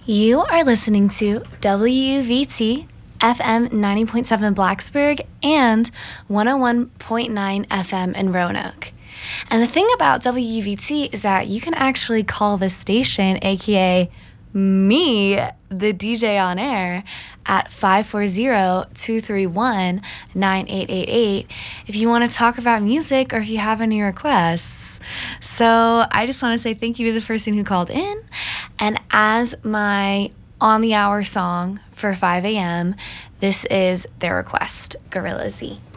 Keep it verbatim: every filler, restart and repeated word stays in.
You are listening to W U V T F M ninety point seven Blacksburg and one oh one point nine F M in Roanoke. And the thing about W U V T is that you can actually call the station, aka me, the D J on air, at five four zero, two three one, nine eight eight eight if you want to talk about music or if you have any requests. So I just want to say thank you to the person who called in. And as my on the hour song for five a.m., this is their request, Gorilla Z.